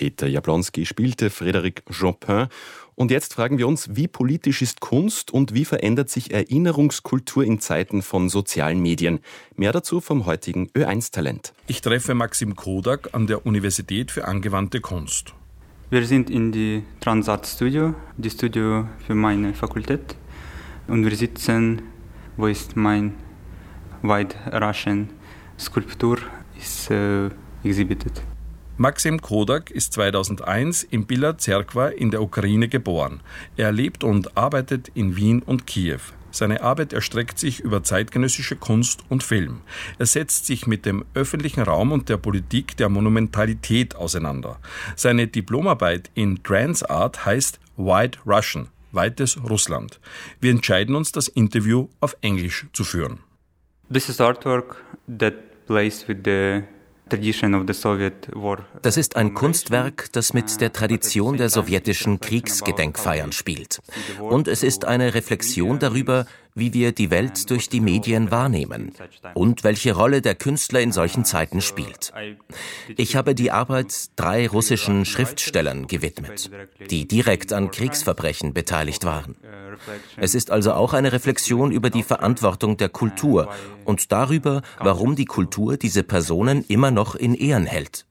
Peter Jablonski spielte Frédéric Chopin. Und jetzt fragen wir uns, wie politisch ist Kunst und wie verändert sich Erinnerungskultur in Zeiten von sozialen Medien? Mehr dazu vom heutigen Ö1-Talent. Ich treffe Maxim Kodak an der Universität für angewandte Kunst. Wir sind in die Transart Studio, die Studio für meine Fakultät. Und wir sitzen, wo ist mein White Russian Skulptur ist exhibited. Maxim Kodak ist 2001 in Bila Zerkva in der Ukraine geboren. Er lebt und arbeitet in Wien und Kiew. Seine Arbeit erstreckt sich über zeitgenössische Kunst und Film. Er setzt sich mit dem öffentlichen Raum und der Politik der Monumentalität auseinander. Seine Diplomarbeit in Transart heißt White Russian, weites Russland. Wir entscheiden uns, das Interview auf Englisch zu führen. This is artwork that plays with the tradition of the Soviet war. Das ist ein Kunstwerk, das mit der Tradition der sowjetischen Kriegsgedenkfeiern spielt. Und es ist eine Reflexion darüber, wie wir die Welt durch die Medien wahrnehmen und welche Rolle der Künstler in solchen Zeiten spielt. Ich habe die Arbeit 3 russischen Schriftstellern gewidmet, die direkt an Kriegsverbrechen beteiligt waren. Es ist also auch eine Reflexion über die Verantwortung der Kultur und darüber, warum die Kultur diese Personen immer noch in Ehren hält.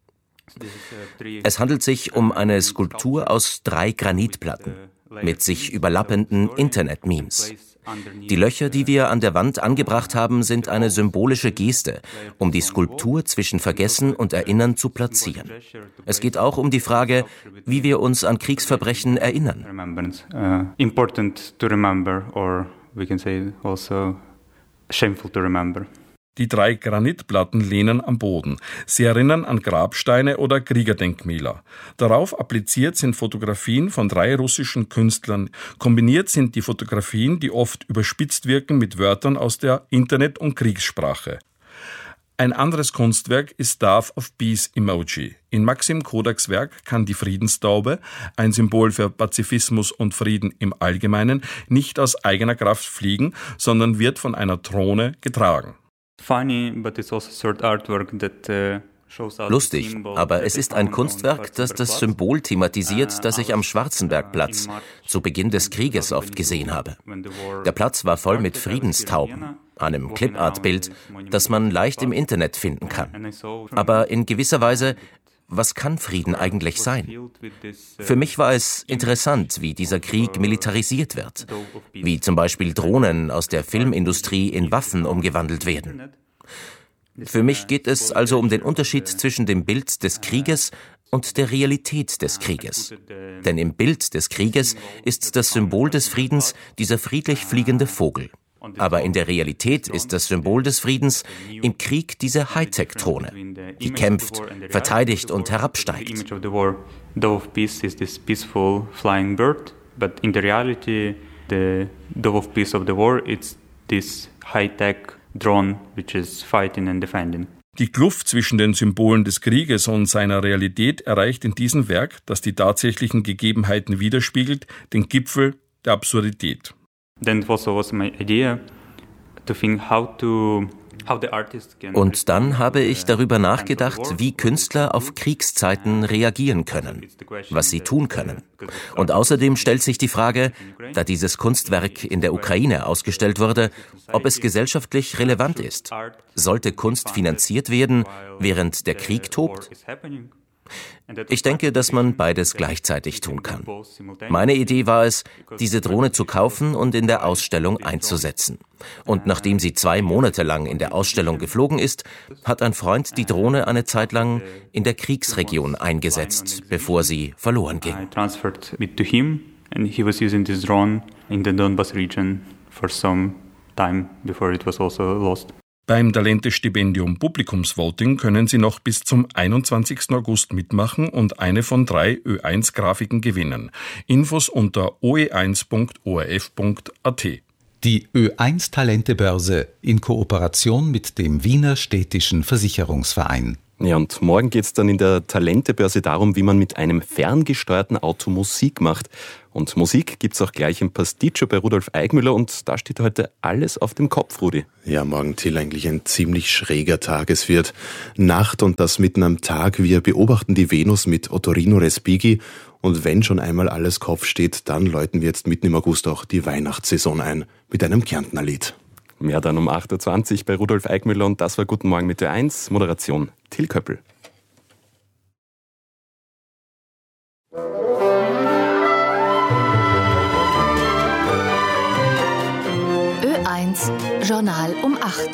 Es handelt sich um eine Skulptur aus 3 Granitplatten mit sich überlappenden Internet-Memes. Die Löcher, die wir an der Wand angebracht haben, sind eine symbolische Geste, um die Skulptur zwischen Vergessen und Erinnern zu platzieren. Es geht auch um die Frage, wie wir uns an Kriegsverbrechen erinnern. Important to remember, or we can say also shameful to remember. Die 3 Granitplatten lehnen am Boden. Sie erinnern an Grabsteine oder Kriegerdenkmäler. Darauf appliziert sind Fotografien von 3 russischen Künstlern. Kombiniert sind die Fotografien, die oft überspitzt wirken, mit Wörtern aus der Internet- und Kriegssprache. Ein anderes Kunstwerk ist Death of Peace Emoji. In Maxim Kodaks Werk kann die Friedenstaube, ein Symbol für Pazifismus und Frieden im Allgemeinen, nicht aus eigener Kraft fliegen, sondern wird von einer Drohne getragen. Lustig, aber es ist ein Kunstwerk, das das Symbol thematisiert, das ich am Schwarzenbergplatz zu Beginn des Krieges oft gesehen habe. Der Platz war voll mit Friedenstauben, einem Clipart-Bild, das man leicht im Internet finden kann. Aber in gewisser Weise, was kann Frieden eigentlich sein? Für mich war es interessant, wie dieser Krieg militarisiert wird, wie zum Beispiel Drohnen aus der Filmindustrie in Waffen umgewandelt werden. Für mich geht es also um den Unterschied zwischen dem Bild des Krieges und der Realität des Krieges. Denn im Bild des Krieges ist das Symbol des Friedens dieser friedlich fliegende Vogel. Aber in der Realität ist das Symbol des Friedens im Krieg diese Hightech-Drohne, die kämpft, verteidigt und herabsteigt. Die Kluft zwischen den Symbolen des Krieges und seiner Realität erreicht in diesem Werk, das die tatsächlichen Gegebenheiten widerspiegelt, den Gipfel der Absurdität. Und dann habe ich darüber nachgedacht, wie Künstler auf Kriegszeiten reagieren können, was sie tun können. Und außerdem stellt sich die Frage, da dieses Kunstwerk in der Ukraine ausgestellt wurde, ob es gesellschaftlich relevant ist. Sollte Kunst finanziert werden, während der Krieg tobt? Ich denke, dass man beides gleichzeitig tun kann. Meine Idee war es, diese Drohne zu kaufen und in der Ausstellung einzusetzen. Und nachdem sie 2 Monate lang in der Ausstellung geflogen ist, hat ein Freund die Drohne eine Zeit lang in der Kriegsregion eingesetzt, bevor sie verloren ging. Beim Talente-Stipendium Publikumsvoting können Sie noch bis zum 21. August mitmachen und eine von 3 Ö1-Grafiken gewinnen. Infos unter oe1.orf.at. Die Ö1-Talente-Börse in Kooperation mit dem Wiener Städtischen Versicherungsverein. Ja, und morgen geht es dann in der Talentebörse darum, wie man mit einem ferngesteuerten Auto Musik macht. Und Musik gibt's auch gleich im Pasticcio bei Rudolf Eigmüller und da steht heute alles auf dem Kopf, Rudi. Ja, morgen, Till, eigentlich ein ziemlich schräger Tag. Es wird Nacht und das mitten am Tag. Wir beobachten die Venus mit Ottorino Respighi und wenn schon einmal alles Kopf steht, dann läuten wir jetzt mitten im August auch die Weihnachtssaison ein mit einem Kärntner Lied. Mehr dann um 8.20 Uhr bei Rudolf Eigmüller und das war Guten Morgen mit Ö1, Moderation Till Köppel. Ö1 Journal um 8.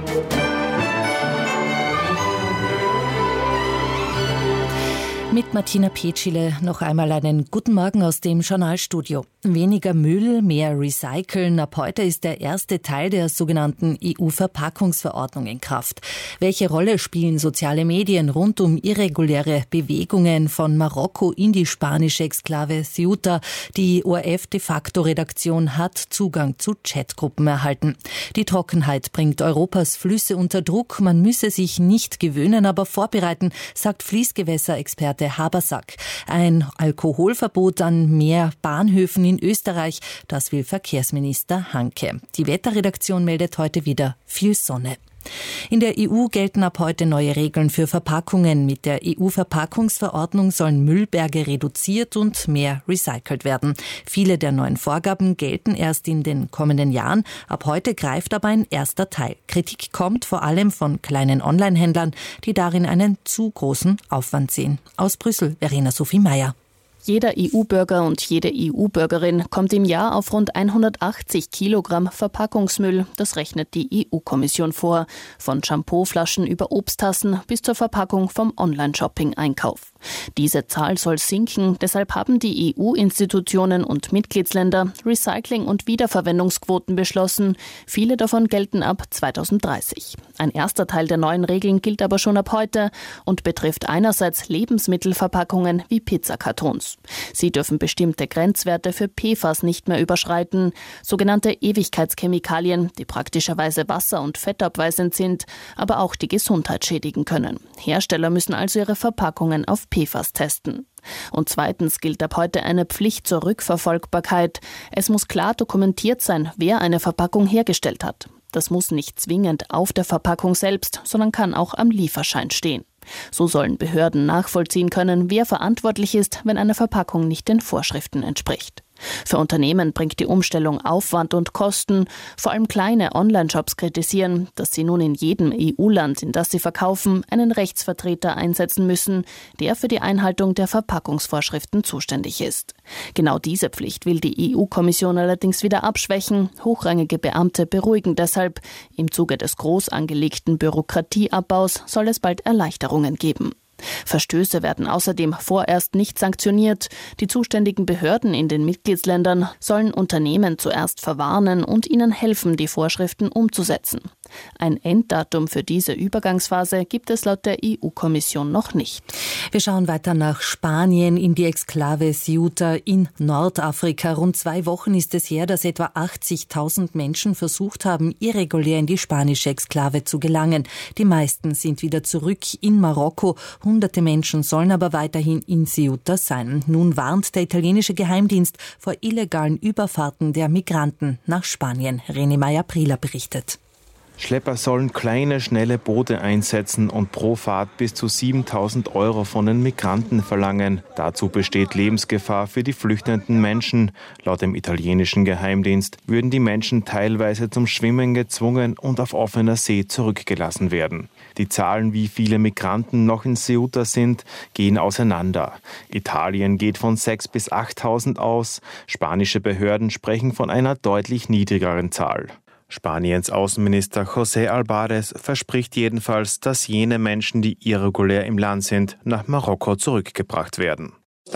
Mit Martina Petschile noch einmal einen guten Morgen aus dem Journalstudio. Weniger Müll, mehr Recyceln. Ab heute ist der erste Teil der sogenannten EU-Verpackungsverordnung in Kraft. Welche Rolle spielen soziale Medien rund um irreguläre Bewegungen von Marokko in die spanische Exklave Ceuta? Die ORF-de-facto-Redaktion hat Zugang zu Chatgruppen erhalten. Die Trockenheit bringt Europas Flüsse unter Druck. Man müsse sich nicht gewöhnen, aber vorbereiten, sagt Fließgewässerexperte Habersack. Ein Alkoholverbot an mehr Bahnhöfen in Österreich, das will Verkehrsminister Hanke. Die Wetterredaktion meldet heute wieder viel Sonne. In der EU gelten ab heute neue Regeln für Verpackungen. Mit der EU-Verpackungsverordnung sollen Müllberge reduziert und mehr recycelt werden. Viele der neuen Vorgaben gelten erst in den kommenden Jahren. Ab heute greift aber ein erster Teil. Kritik kommt vor allem von kleinen Online-Händlern, die darin einen zu großen Aufwand sehen. Aus Brüssel, Verena Sophie Meyer. Jeder EU-Bürger und jede EU-Bürgerin kommt im Jahr auf rund 180 Kilogramm Verpackungsmüll. Das rechnet die EU-Kommission vor. Von Shampooflaschen über Obsttassen bis zur Verpackung vom Online-Shopping-Einkauf. Diese Zahl soll sinken. Deshalb haben die EU-Institutionen und Mitgliedsländer Recycling- und Wiederverwendungsquoten beschlossen. Viele davon gelten ab 2030. Ein erster Teil der neuen Regeln gilt aber schon ab heute und betrifft einerseits Lebensmittelverpackungen wie Pizzakartons. Sie dürfen bestimmte Grenzwerte für PFAS nicht mehr überschreiten, sogenannte Ewigkeitschemikalien, die praktischerweise wasser- und fettabweisend sind, aber auch die Gesundheit schädigen können. Hersteller müssen also ihre Verpackungen auf PFAS testen. Und zweitens gilt ab heute eine Pflicht zur Rückverfolgbarkeit. Es muss klar dokumentiert sein, wer eine Verpackung hergestellt hat. Das muss nicht zwingend auf der Verpackung selbst, sondern kann auch am Lieferschein stehen. So sollen Behörden nachvollziehen können, wer verantwortlich ist, wenn eine Verpackung nicht den Vorschriften entspricht. Für Unternehmen bringt die Umstellung Aufwand und Kosten. Vor allem kleine Online-Shops kritisieren, dass sie nun in jedem EU-Land, in das sie verkaufen, einen Rechtsvertreter einsetzen müssen, der für die Einhaltung der Verpackungsvorschriften zuständig ist. Genau diese Pflicht will die EU-Kommission allerdings wieder abschwächen. Hochrangige Beamte beruhigen deshalb. Im Zuge des groß angelegten Bürokratieabbaus soll es bald Erleichterungen geben. Verstöße werden außerdem vorerst nicht sanktioniert. Die zuständigen Behörden in den Mitgliedsländern sollen Unternehmen zuerst verwarnen und ihnen helfen, die Vorschriften umzusetzen. Ein Enddatum für diese Übergangsphase gibt es laut der EU-Kommission noch nicht. Wir schauen weiter nach Spanien in die Exklave Ceuta in Nordafrika. Rund 2 Wochen ist es her, dass etwa 80.000 Menschen versucht haben, irregulär in die spanische Exklave zu gelangen. Die meisten sind wieder zurück in Marokko. Hunderte Menschen sollen aber weiterhin in Ceuta sein. Nun warnt der italienische Geheimdienst vor illegalen Überfahrten der Migranten nach Spanien. René Meyer-Prieler berichtet. Schlepper sollen kleine, schnelle Boote einsetzen und pro Fahrt bis zu 7.000 € von den Migranten verlangen. Dazu besteht Lebensgefahr für die flüchtenden Menschen. Laut dem italienischen Geheimdienst würden die Menschen teilweise zum Schwimmen gezwungen und auf offener See zurückgelassen werden. Die Zahlen, wie viele Migranten noch in Ceuta sind, gehen auseinander. Italien geht von 6.000 bis 8.000 aus. Spanische Behörden sprechen von einer deutlich niedrigeren Zahl. Spaniens Außenminister José Álvarez verspricht jedenfalls, dass jene Menschen, die irregulär im Land sind, nach Marokko zurückgebracht werden.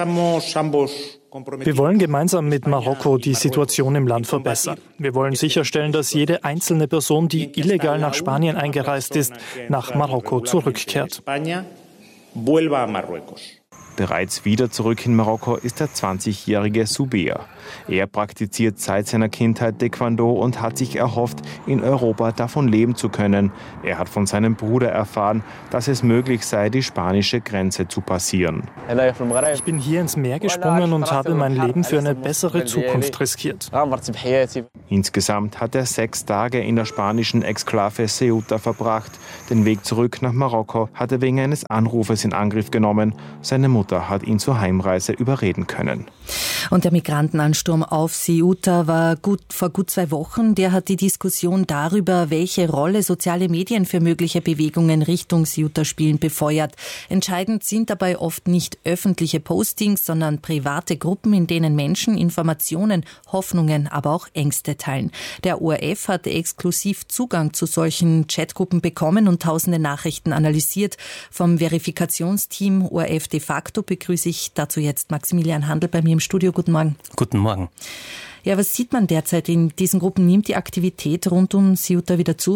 Wir wollen gemeinsam mit Marokko die Situation im Land verbessern. Wir wollen sicherstellen, dass jede einzelne Person, die illegal nach Spanien eingereist ist, nach Marokko zurückkehrt. Bereits wieder zurück in Marokko ist der 20-jährige Soubeir. Er praktiziert seit seiner Kindheit Taekwondo und hat sich erhofft, in Europa davon leben zu können. Er hat von seinem Bruder erfahren, dass es möglich sei, die spanische Grenze zu passieren. Ich bin hier ins Meer gesprungen und habe mein Leben für eine bessere Zukunft riskiert. Insgesamt hat er 6 Tage in der spanischen Exklave Ceuta verbracht. Den Weg zurück nach Marokko hat er wegen eines Anrufes in Angriff genommen. Seine Mutter hat ihn zur Heimreise überreden können. Und der Migrantenansturm auf Ceuta war vor gut 2 Wochen. Der hat die Diskussion darüber, welche Rolle soziale Medien für mögliche Bewegungen Richtung Ceuta spielen, befeuert. Entscheidend sind dabei oft nicht öffentliche Postings, sondern private Gruppen, in denen Menschen Informationen, Hoffnungen, aber auch Ängste teilen. Der ORF hat exklusiv Zugang zu solchen Chatgruppen bekommen und tausende Nachrichten analysiert. Vom Verifikationsteam ORF de facto begrüße ich dazu jetzt Maximilian Handl bei mir im Studio. Guten Morgen. Guten Morgen. Ja, was sieht man derzeit in diesen Gruppen? Nimmt die Aktivität rund um Ceuta wieder zu?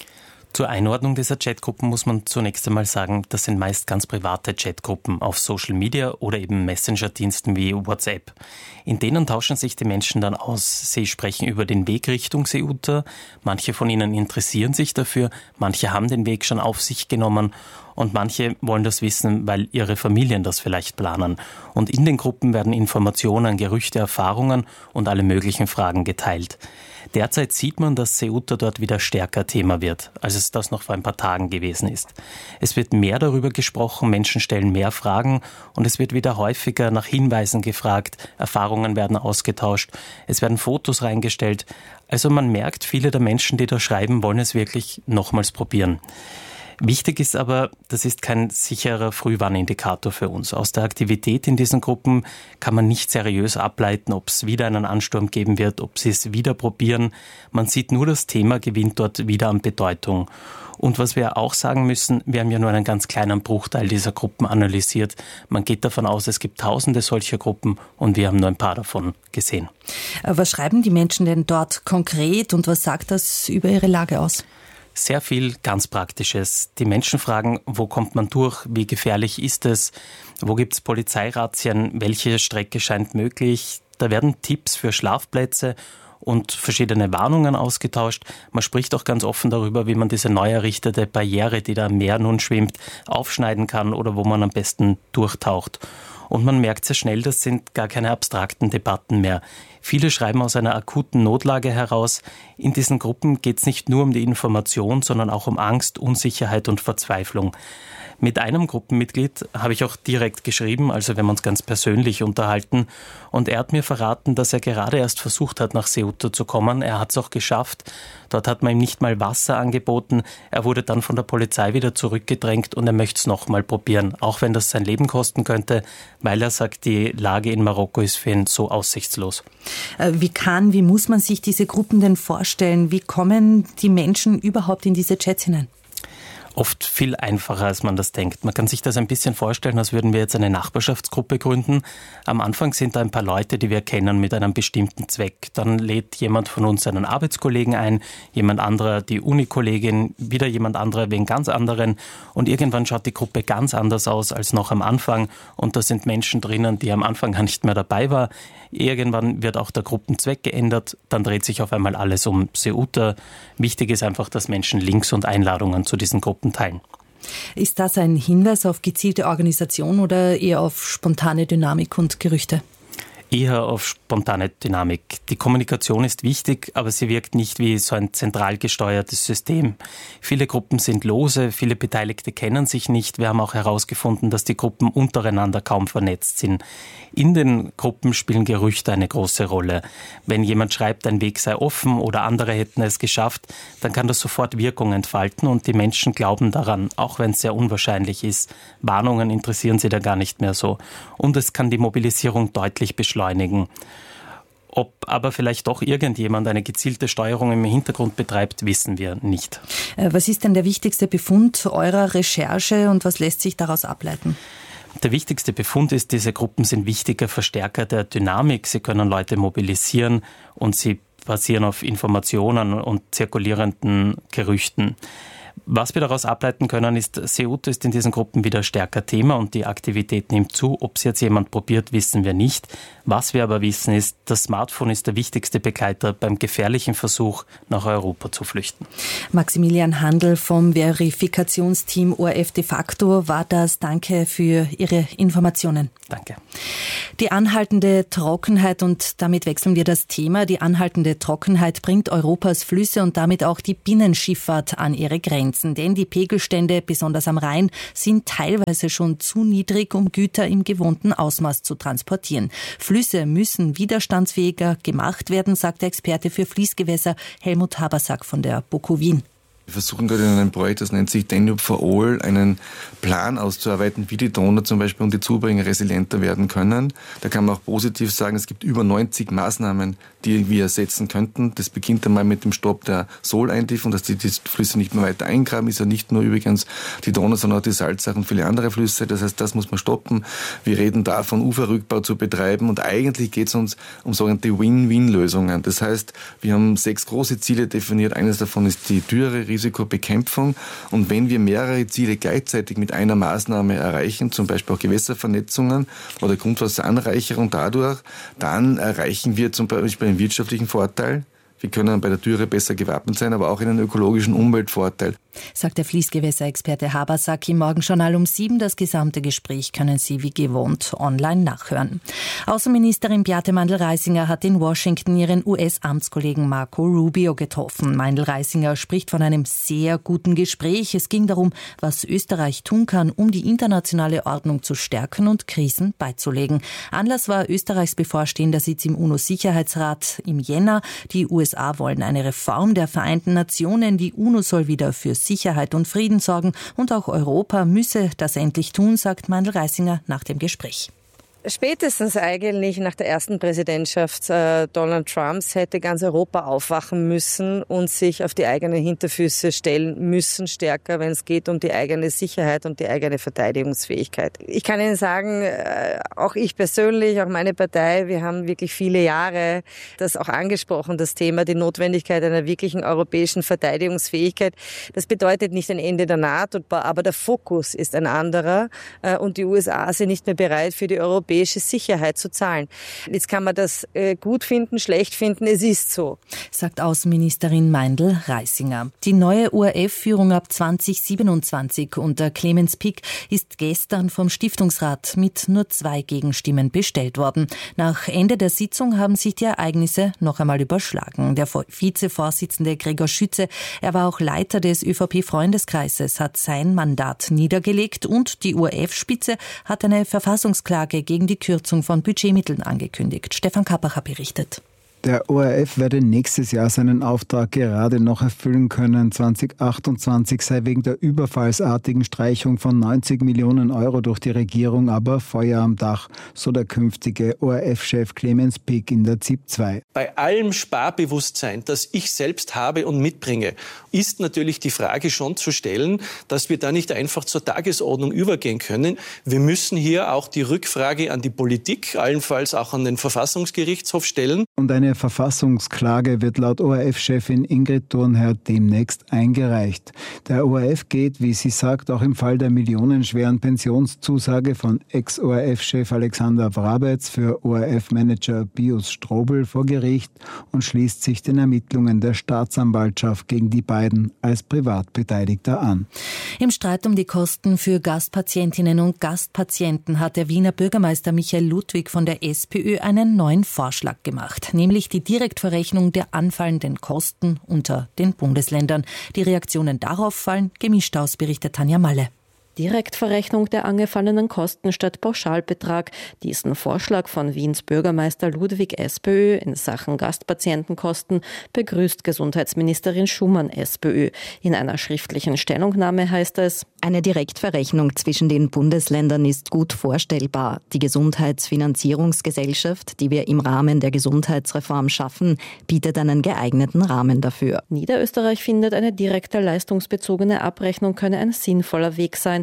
Zur Einordnung dieser Chatgruppen muss man zunächst einmal sagen, das sind meist ganz private Chatgruppen auf Social Media oder eben Messenger-Diensten wie WhatsApp. In denen tauschen sich die Menschen dann aus. Sie sprechen über den Weg Richtung Ceuta. Manche von ihnen interessieren sich dafür, manche haben den Weg schon auf sich genommen und manche wollen das wissen, weil ihre Familien das vielleicht planen. Und in den Gruppen werden Informationen, Gerüchte, Erfahrungen und alle möglichen Fragen geteilt. Derzeit sieht man, dass Ceuta dort wieder stärker Thema wird, als es das noch vor ein paar Tagen gewesen ist. Es wird mehr darüber gesprochen, Menschen stellen mehr Fragen und es wird wieder häufiger nach Hinweisen gefragt, Erfahrungen werden ausgetauscht, es werden Fotos reingestellt. Also man merkt, viele der Menschen, die da schreiben, wollen es wirklich nochmals probieren. Wichtig ist aber, das ist kein sicherer Frühwarnindikator für uns. Aus der Aktivität in diesen Gruppen kann man nicht seriös ableiten, ob es wieder einen Ansturm geben wird, ob sie es wieder probieren. Man sieht nur, das Thema gewinnt dort wieder an Bedeutung. Und was wir auch sagen müssen, wir haben ja nur einen ganz kleinen Bruchteil dieser Gruppen analysiert. Man geht davon aus, es gibt tausende solcher Gruppen und wir haben nur ein paar davon gesehen. Was schreiben die Menschen denn dort konkret und was sagt das über ihre Lage aus? Sehr viel ganz Praktisches. Die Menschen fragen, wo kommt man durch, wie gefährlich ist es, wo gibt es Polizeirazzien, welche Strecke scheint möglich. Da werden Tipps für Schlafplätze und verschiedene Warnungen ausgetauscht. Man spricht auch ganz offen darüber, wie man diese neu errichtete Barriere, die da am Meer nun schwimmt, aufschneiden kann oder wo man am besten durchtaucht. Und man merkt sehr schnell, das sind gar keine abstrakten Debatten mehr. Viele schreiben aus einer akuten Notlage heraus. In diesen Gruppen geht es nicht nur um die Information, sondern auch um Angst, Unsicherheit und Verzweiflung. Mit einem Gruppenmitglied habe ich auch direkt geschrieben, also wir haben uns ganz persönlich unterhalten. Und er hat mir verraten, dass er gerade erst versucht hat, nach Ceuta zu kommen. Er hat es auch geschafft. Dort hat man ihm nicht mal Wasser angeboten. Er wurde dann von der Polizei wieder zurückgedrängt und er möchte es noch mal probieren, auch wenn das sein Leben kosten könnte, weil er sagt, die Lage in Marokko ist für ihn so aussichtslos. Wie muss man sich diese Gruppen denn vorstellen? Wie kommen die Menschen überhaupt in diese Chats hinein? Oft viel einfacher, als man das denkt. Man kann sich das ein bisschen vorstellen, als würden wir jetzt eine Nachbarschaftsgruppe gründen. Am Anfang sind da ein paar Leute, die wir kennen mit einem bestimmten Zweck. Dann lädt jemand von uns einen Arbeitskollegen ein, jemand anderer die Unikollegin, wieder jemand anderer wegen ganz anderen. Und irgendwann schaut die Gruppe ganz anders aus als noch am Anfang. Und da sind Menschen drinnen, die am Anfang gar nicht mehr dabei waren. Irgendwann wird auch der Gruppenzweck geändert. Dann dreht sich auf einmal alles um Ceuta. Wichtig ist einfach, dass Menschen Links und Einladungen zu diesen Gruppen teilen. Ist das ein Hinweis auf gezielte Organisation oder eher auf spontane Dynamik und Gerüchte? Eher auf spontane Dynamik. Die Kommunikation ist wichtig, aber sie wirkt nicht wie so ein zentral gesteuertes System. Viele Gruppen sind lose, viele Beteiligte kennen sich nicht. Wir haben auch herausgefunden, dass die Gruppen untereinander kaum vernetzt sind. In den Gruppen spielen Gerüchte eine große Rolle. Wenn jemand schreibt, ein Weg sei offen oder andere hätten es geschafft, dann kann das sofort Wirkung entfalten und die Menschen glauben daran, auch wenn es sehr unwahrscheinlich ist. Warnungen interessieren sie da gar nicht mehr so. Und es kann die Mobilisierung deutlich beschleunigen. Ob aber vielleicht doch irgendjemand eine gezielte Steuerung im Hintergrund betreibt, wissen wir nicht. Was ist denn der wichtigste Befund eurer Recherche und was lässt sich daraus ableiten? Der wichtigste Befund ist, diese Gruppen sind wichtiger Verstärker der Dynamik. Sie können Leute mobilisieren und sie basieren auf Informationen und zirkulierenden Gerüchten. Was wir daraus ableiten können, ist, CO2 ist in diesen Gruppen wieder stärker Thema und die Aktivität nimmt zu. Ob es jetzt jemand probiert, wissen wir nicht. Was wir aber wissen ist, das Smartphone ist der wichtigste Begleiter beim gefährlichen Versuch, nach Europa zu flüchten. Maximilian Handl vom Verifikationsteam ORF de facto war das. Danke für Ihre Informationen. Danke. Die anhaltende Trockenheit, und damit wechseln wir das Thema, die anhaltende Trockenheit bringt Europas Flüsse und damit auch die Binnenschifffahrt an ihre Grenzen. Denn die Pegelstände, besonders am Rhein, sind teilweise schon zu niedrig, um Güter im gewohnten Ausmaß zu transportieren. Flüsse müssen widerstandsfähiger gemacht werden, sagt der Experte für Fließgewässer Helmut Habersack von der BOKU Wien. Wir versuchen gerade in einem Projekt, das nennt sich Danube for All, einen Plan auszuarbeiten, wie die Donau zum Beispiel und die Zubringer resilienter werden können. Da kann man auch positiv sagen, es gibt über 90 Maßnahmen, die wir setzen könnten. Das beginnt einmal mit dem Stopp der Sohleintiefung, dass die Flüsse nicht mehr weiter eingraben. Ist ja nicht nur übrigens die Donau, sondern auch die Salzach und viele andere Flüsse. Das heißt, das muss man stoppen. Wir reden davon, Uferrückbau zu betreiben, und eigentlich geht es uns um sogenannte Win-Win-Lösungen. Das heißt, wir haben 6 große Ziele definiert. Eines davon ist die Dürre, Risikobekämpfung. Und wenn wir mehrere Ziele gleichzeitig mit einer Maßnahme erreichen, zum Beispiel auch Gewässervernetzungen oder Grundwasseranreicherung dadurch, dann erreichen wir zum Beispiel einen wirtschaftlichen Vorteil. Wir können bei der Dürre besser gewappnet sein, aber auch einen ökologischen Umweltvorteil. Sagt der Fließgewässerexperte Habersack im Morgenjournal um 7. Das gesamte Gespräch können Sie wie gewohnt online nachhören. Außenministerin Beate Meindl-Reisinger hat in Washington ihren US-Amtskollegen Marco Rubio getroffen. Meindl-Reisinger spricht von einem sehr guten Gespräch. Es ging darum, was Österreich tun kann, um die internationale Ordnung zu stärken und Krisen beizulegen. Anlass war Österreichs bevorstehender Sitz im UNO-Sicherheitsrat im Jänner. Die USA wollen eine Reform der Vereinten Nationen. Die UNO soll wieder für Sicherheit und Frieden sorgen, und auch Europa müsse das endlich tun, sagt Meindl-Reisinger nach dem Gespräch. Spätestens eigentlich nach der ersten Präsidentschaft Donald Trumps hätte ganz Europa aufwachen müssen und sich auf die eigenen Hinterfüße stellen müssen, stärker, wenn es geht um die eigene Sicherheit und die eigene Verteidigungsfähigkeit. Ich kann Ihnen sagen, auch ich persönlich, auch meine Partei, wir haben wirklich viele Jahre das auch angesprochen, das Thema, die Notwendigkeit einer wirklichen europäischen Verteidigungsfähigkeit. Das bedeutet nicht ein Ende der NATO, aber der Fokus ist ein anderer, und die USA sind nicht mehr bereit, für die europäische Sicherheit zu zahlen. Jetzt kann man das gut finden, schlecht finden, es ist so. Sagt Außenministerin Meindl-Reisinger. Die neue ORF-Führung ab 2027 unter Clemens Pick ist gestern vom Stiftungsrat mit nur 2 Gegenstimmen bestellt worden. Nach Ende der Sitzung haben sich die Ereignisse noch einmal überschlagen. Der Vizevorsitzende Gregor Schütze, er war auch Leiter des ÖVP-Freundeskreises, hat sein Mandat niedergelegt, und die ORF-Spitze hat eine Verfassungsklage gegen die Kürzung von Budgetmitteln angekündigt. Stefan Kappacher berichtet. Der ORF werde nächstes Jahr seinen Auftrag gerade noch erfüllen können. 2028 sei wegen der überfallsartigen Streichung von 90 Millionen Euro durch die Regierung aber Feuer am Dach, so der künftige ORF-Chef Clemens Pick in der ZIP 2. Bei allem Sparbewusstsein, das ich selbst habe und mitbringe, ist natürlich die Frage schon zu stellen, dass wir da nicht einfach zur Tagesordnung übergehen können. Wir müssen hier auch die Rückfrage an die Politik, allenfalls auch an den Verfassungsgerichtshof stellen. Und eine Verfassungsklage wird laut ORF-Chefin Ingrid Thurnherr demnächst eingereicht. Der ORF geht, wie sie sagt, auch im Fall der millionenschweren Pensionszusage von Ex-ORF-Chef Alexander Wrabetz für ORF-Manager Pius Strobel vor Gericht und schließt sich den Ermittlungen der Staatsanwaltschaft gegen die beiden als Privatbeteiligter an. Im Streit um die Kosten für Gastpatientinnen und Gastpatienten hat der Wiener Bürgermeister Michael Ludwig von der SPÖ einen neuen Vorschlag gemacht, nämlich die Direktverrechnung der anfallenden Kosten unter den Bundesländern. Die Reaktionen darauf fallen gemischt aus, berichtet Tanja Malle. Direktverrechnung der angefallenen Kosten statt Pauschalbetrag. Diesen Vorschlag von Wiens Bürgermeister Ludwig SPÖ in Sachen Gastpatientenkosten begrüßt Gesundheitsministerin Schumann SPÖ. In einer schriftlichen Stellungnahme heißt es: Eine Direktverrechnung zwischen den Bundesländern ist gut vorstellbar. Die Gesundheitsfinanzierungsgesellschaft, die wir im Rahmen der Gesundheitsreform schaffen, bietet einen geeigneten Rahmen dafür. Niederösterreich findet, eine direkte leistungsbezogene Abrechnung könne ein sinnvoller Weg sein.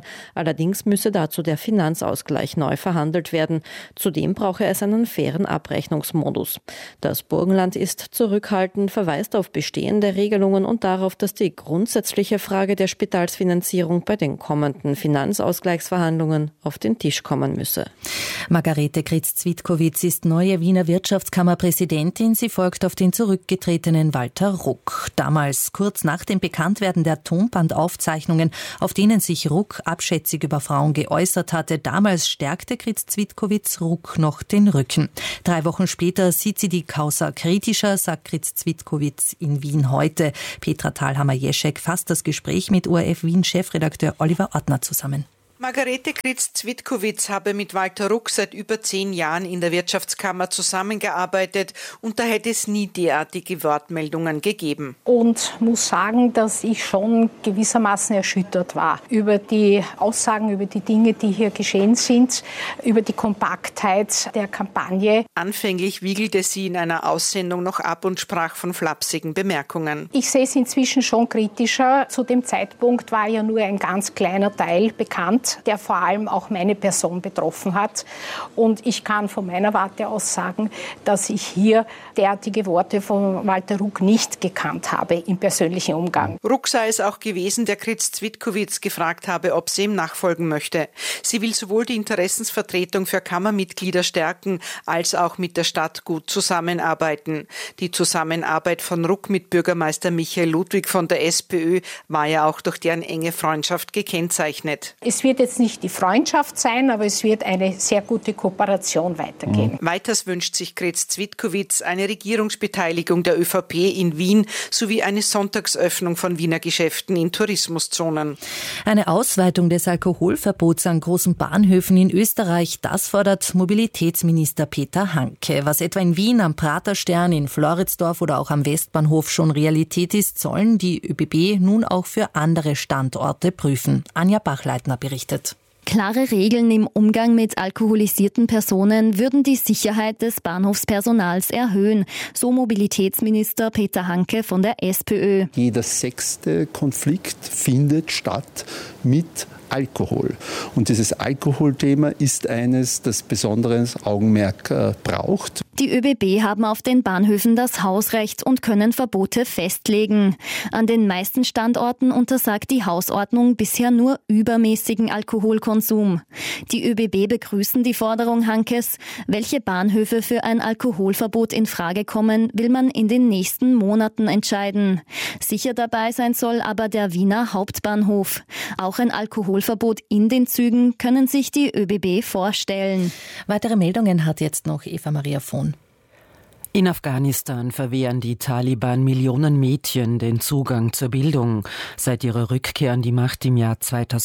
Allerdings müsse dazu der Finanzausgleich neu verhandelt werden. Zudem brauche es einen fairen Abrechnungsmodus. Das Burgenland ist zurückhaltend, verweist auf bestehende Regelungen und darauf, dass die grundsätzliche Frage der Spitalsfinanzierung bei den kommenden Finanzausgleichsverhandlungen auf den Tisch kommen müsse. Margarete Kritz-Zwitkowitz ist neue Wiener Wirtschaftskammerpräsidentin. Sie folgt auf den zurückgetretenen Walter Ruck. Damals, kurz nach dem Bekanntwerden der Tonbandaufzeichnungen, auf denen sich Ruck abschätzig über Frauen geäußert hatte, damals stärkte Kritz-Zwitkowitz Ruck noch den Rücken. 3 Wochen später sieht sie die Causa kritischer, sagt Kritz-Zwitkowitz in Wien heute. Petra Thalhammer-Jeschek fasst das Gespräch mit ORF Wien-Chefredakteur Oliver Ortner zusammen. Margarete Kritz-Zwitkowitz habe mit Walter Ruck seit über 10 Jahren in der Wirtschaftskammer zusammengearbeitet und da hätte es nie derartige Wortmeldungen gegeben. Und muss sagen, dass ich schon gewissermaßen erschüttert war über die Aussagen, über die Dinge, die hier geschehen sind, über die Kompaktheit der Kampagne. Anfänglich wiegelte sie in einer Aussendung noch ab und sprach von flapsigen Bemerkungen. Ich sehe es inzwischen schon kritischer. Zu dem Zeitpunkt war ja nur ein ganz kleiner Teil bekannt, der vor allem auch meine Person betroffen hat. Und ich kann von meiner Warte aus sagen, dass ich hier derartige Worte von Walter Ruck nicht gekannt habe im persönlichen Umgang. Ruck sei es auch gewesen, der Kritz-Zwitkowitz gefragt habe, ob sie ihm nachfolgen möchte. Sie will sowohl die Interessensvertretung für Kammermitglieder stärken, als auch mit der Stadt gut zusammenarbeiten. Die Zusammenarbeit von Ruck mit Bürgermeister Michael Ludwig von der SPÖ war ja auch durch deren enge Freundschaft gekennzeichnet. Es wird jetzt nicht die Freundschaft sein, aber es wird eine sehr gute Kooperation weitergehen. Weiters wünscht sich Kritz-Zwitkowitz eine Regierungsbeteiligung der ÖVP in Wien sowie eine Sonntagsöffnung von Wiener Geschäften in Tourismuszonen. Eine Ausweitung des Alkoholverbots an großen Bahnhöfen in Österreich, das fordert Mobilitätsminister Peter Hanke. Was etwa in Wien am Praterstern, in Floridsdorf oder auch am Westbahnhof schon Realität ist, sollen die ÖBB nun auch für andere Standorte prüfen. Anja Bachleitner berichtet. Klare Regeln im Umgang mit alkoholisierten Personen würden die Sicherheit des Bahnhofspersonals erhöhen, so Mobilitätsminister Peter Hanke von der SPÖ. Jeder 6. Konflikt findet statt mit Alkohol. Und dieses Alkoholthema ist eines, das besonderes Augenmerk braucht. Die ÖBB haben auf den Bahnhöfen das Hausrecht und können Verbote festlegen. An den meisten Standorten untersagt die Hausordnung bisher nur übermäßigen Alkoholkonsum. Die ÖBB begrüßen die Forderung Hankes. Welche Bahnhöfe für ein Alkoholverbot in Frage kommen, will man in den nächsten Monaten entscheiden. Sicher dabei sein soll aber der Wiener Hauptbahnhof. Auch ein Alkoholverbot in den Zügen können sich die ÖBB vorstellen. Weitere Meldungen hat jetzt noch Eva Maria Vohn. In Afghanistan verwehren die Taliban Millionen Mädchen den Zugang zur Bildung. Seit ihrer Rückkehr an die Macht im Jahr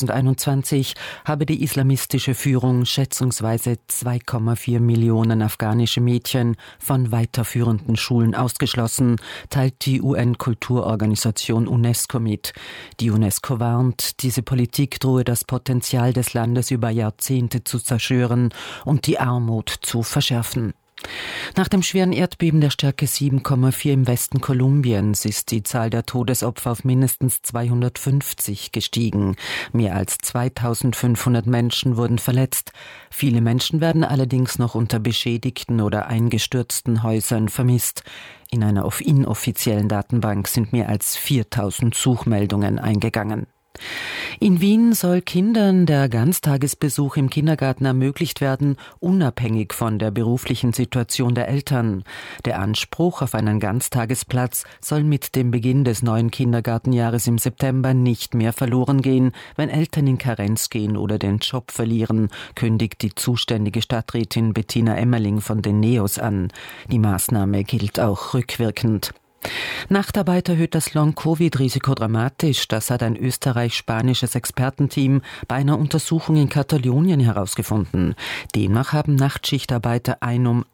2021 habe die islamistische Führung schätzungsweise 2,4 Millionen afghanische Mädchen von weiterführenden Schulen ausgeschlossen, teilt die UN-Kulturorganisation UNESCO mit. Die UNESCO warnt, diese Politik drohe das Potenzial des Landes über Jahrzehnte zu zerstören und die Armut zu verschärfen. Nach dem schweren Erdbeben der Stärke 7,4 im Westen Kolumbiens ist die Zahl der Todesopfer auf mindestens 250 gestiegen. Mehr als 2500 Menschen wurden verletzt. Viele Menschen werden allerdings noch unter beschädigten oder eingestürzten Häusern vermisst. In einer inoffiziellen Datenbank sind mehr als 4000 Suchmeldungen eingegangen. In Wien soll Kindern der Ganztagesbesuch im Kindergarten ermöglicht werden, unabhängig von der beruflichen Situation der Eltern. Der Anspruch auf einen Ganztagesplatz soll mit dem Beginn des neuen Kindergartenjahres im September nicht mehr verloren gehen, wenn Eltern in Karenz gehen oder den Job verlieren, kündigt die zuständige Stadträtin Bettina Emmerling von den NEOS an. Die Maßnahme gilt auch rückwirkend. Nachtarbeit erhöht das Long-Covid-Risiko dramatisch. Das hat ein österreich-spanisches Expertenteam bei einer Untersuchung in Katalonien herausgefunden. Demnach haben Nachtschichtarbeiter ein um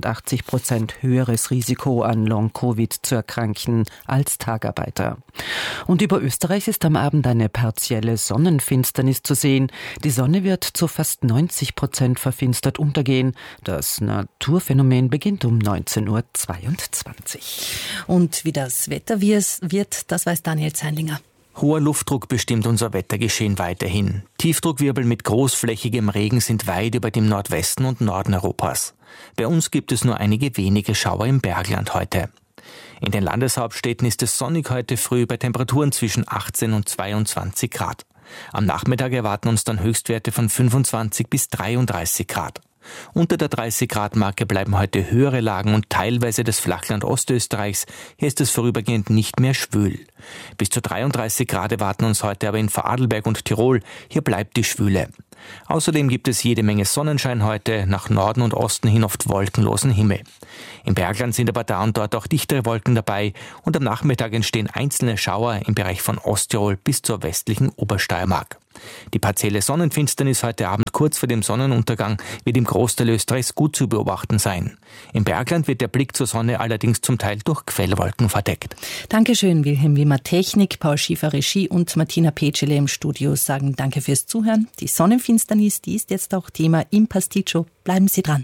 88% höheres Risiko an Long-Covid zu erkranken als Tagarbeiter. Und über Österreich ist am Abend eine partielle Sonnenfinsternis zu sehen. Die Sonne wird zu fast 90% verfinstert untergehen. Das Naturphänomen beginnt um 19:22 Uhr. Und wie das Wetter wird, das weiß Daniel Zeinlinger. Hoher Luftdruck bestimmt unser Wettergeschehen weiterhin. Tiefdruckwirbel mit großflächigem Regen sind weit über dem Nordwesten und Norden Europas. Bei uns gibt es nur einige wenige Schauer im Bergland heute. In den Landeshauptstädten ist es sonnig heute früh bei Temperaturen zwischen 18 und 22 Grad. Am Nachmittag erwarten uns dann Höchstwerte von 25 bis 33 Grad. Unter der 30-Grad-Marke bleiben heute höhere Lagen und teilweise das Flachland Ostösterreichs. Hier ist es vorübergehend nicht mehr schwül. Bis zu 33 Grad erwarten uns heute aber in Vorarlberg und Tirol. Hier bleibt die Schwüle. Außerdem gibt es jede Menge Sonnenschein heute, nach Norden und Osten hin oft wolkenlosen Himmel. Im Bergland sind aber da und dort auch dichtere Wolken dabei und am Nachmittag entstehen einzelne Schauer im Bereich von Osttirol bis zur westlichen Obersteiermark. Die partielle Sonnenfinsternis heute Abend kurz vor dem Sonnenuntergang wird im Großteil Österreichs gut zu beobachten sein. Im Bergland wird der Blick zur Sonne allerdings zum Teil durch Quellwolken verdeckt. Dankeschön, Wilhelm Wimmer Technik, Paul Schiefer Regie und Martina Petschele im Studio sagen Danke fürs Zuhören. Die Sonnenfinsternis, die ist jetzt auch Thema im Pasticcio. Bleiben Sie dran.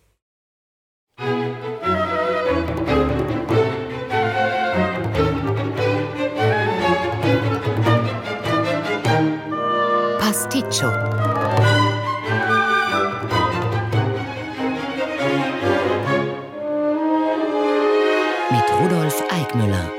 Pasticcio. Mit Rudolf Eickmüller.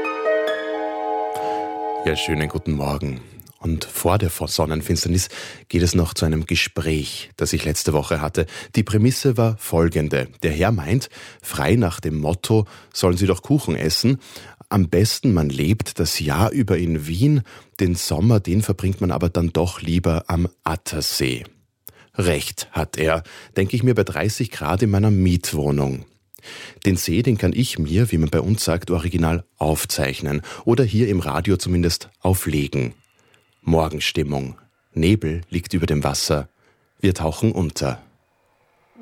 Ja, schönen guten Morgen. Und vor der Sonnenfinsternis geht es noch zu einem Gespräch, das ich letzte Woche hatte. Die Prämisse war folgende. Der Herr meint, frei nach dem Motto, sollen Sie doch Kuchen essen. Am besten, man lebt das Jahr über in Wien, den Sommer, den verbringt man aber dann doch lieber am Attersee. Recht hat er, denke ich mir bei 30 Grad in meiner Mietwohnung. Den See, den kann ich mir, wie man bei uns sagt, original aufzeichnen oder hier im Radio zumindest auflegen. Morgenstimmung. Nebel liegt über dem Wasser. Wir tauchen unter.